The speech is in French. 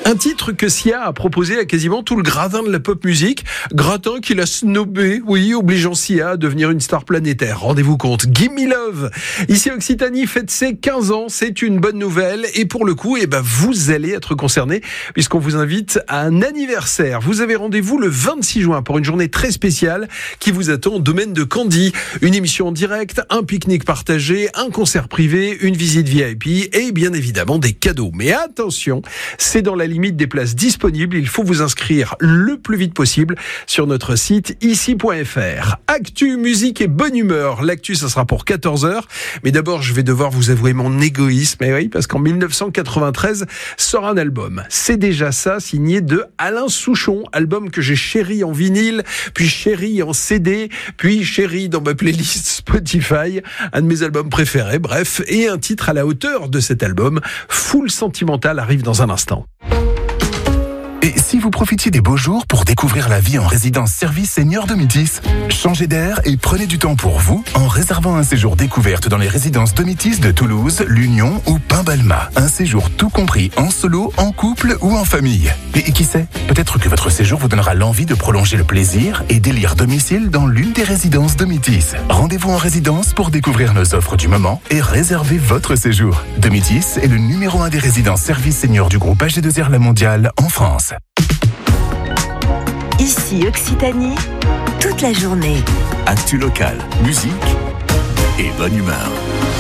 Un titre que Sia a proposé à quasiment tout le gradin de la pop musique. Gratin qu'il a snobé, oui, obligeant Sia à devenir une star planétaire. Rendez-vous compte, Gimme Love. Ici Occitanie fête ses 15 ans, c'est une bonne nouvelle. Et pour le coup, vous allez être concernés puisqu'on vous invite à un anniversaire. Vous avez rendez-vous le 26 juin pour une journée très spéciale qui vous attend au domaine de Candy. Une émission en direct, un pique-nique partagé, un concert privé, une visite VIP et bien évidemment des cadeaux. Mais attention, c'est dans la limite des places disponibles. Il faut vous inscrire le plus vite possible sur notre site ici.fr. Actu, musique et bonne humeur. L'actu, ça sera pour 14h. Mais d'abord, je vais devoir vous avouer mon égoïsme. Et oui, parce qu'en 1993 sort un album. C'est déjà ça, signé de Alain Souchon. Album que j'ai chéri en vinyle, puis chéri en CD, puis chéri dans ma playlist Spotify. Un de mes albums préférés, bref. Et un titre à la hauteur de cet album. Full Sentimental arrive dans un instant. Et si vous profitiez des beaux jours pour découvrir la vie en résidence service senior de Métis, changez d'air et prenez du temps pour vous en réservant un séjour découverte dans les résidences de Métis de Toulouse, l'Union ou Pain-Balma. Un séjour tout compris en solo, en couple ou en famille. Et qui sait, peut-être que votre séjour vous donnera l'envie de prolonger le plaisir et délire domicile dans l'une des résidences de Métis. Rendez-vous en résidence pour découvrir nos offres du moment et réserver votre séjour. De Métis est le numéro 1 des résidences service senior du groupe AG2R La Mondiale en France. Ici Occitanie, toute la journée. Actu locale, musique et bonne humeur.